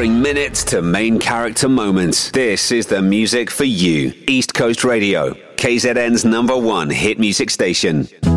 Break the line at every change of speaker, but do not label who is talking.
Featuring minutes to main character moments. This is the music for you. East Coast Radio, KZN's #1 hit music station.